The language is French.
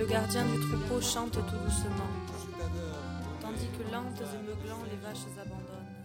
gardien du troupeau chante tout doucement, tandis que lentes et meuglant les vaches abandonnent.